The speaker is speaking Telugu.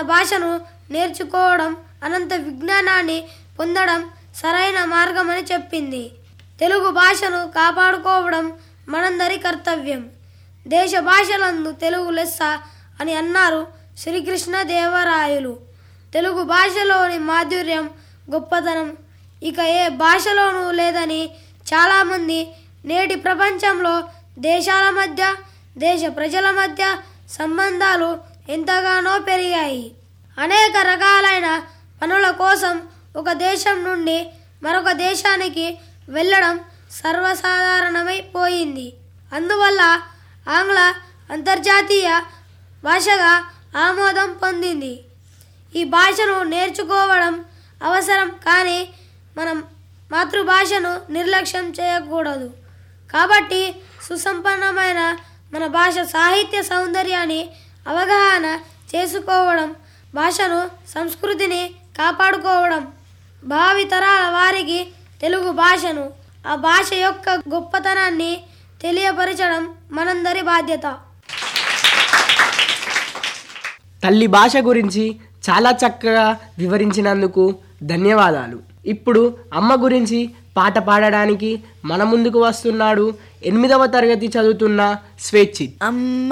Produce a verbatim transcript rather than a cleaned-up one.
భాషను నేర్చుకోవడం అనంత విజ్ఞానాన్ని పొందడం సరైన మార్గమని చెప్పింది. తెలుగు భాషను కాపాడుకోవడం మనందరి కర్తవ్యం. దేశ భాషలందు తెలుగు లెస్స అని అన్నారు శ్రీకృష్ణదేవరాయలు. తెలుగు భాషలోని మాధుర్యం, గొప్పతనం ఇక ఏ భాషలోనూ లేదని చాలామంది నేటి ప్రపంచంలో దేశాల మధ్య, దేశ ప్రజల మధ్య సంబంధాలు ఎంతగానో పెరిగాయి. అనేక రకాలైన పనుల కోసం ఒక దేశం నుండి మరొక దేశానికి వెళ్ళడం సర్వసాధారణమైపోయింది. అందువల్ల ఆంగ్ల అంతర్జాతీయ భాషగా ఆమోదం పొందింది. ఈ భాషను నేర్చుకోవడం అవసరం, కానీ మనం మాతృభాషను నిర్లక్ష్యం చేయకూడదు. కాబట్టి సుసంపన్నమైన మన భాష సాహిత్య సౌందర్యాన్ని అవగాహన చేసుకోవడం, భాషను సంస్కృతిని కాపాడుకోవడం, భావితరాల వారికి తెలుగు భాషను, ఆ భాష యొక్క గొప్పతనాన్ని తెలియపరచడం మనందరి బాధ్యత. తల్లి భాష గురించి చాలా చక్కగా వివరించినందుకు ధన్యవాదాలు. ఇప్పుడు అమ్మ గురించి పాట పాడడానికి మన ముందుకు వస్తున్నాడు ఎనిమిదవ తరగతి చదువుతున్న స్వేచ్ఛిత్. అమ్మ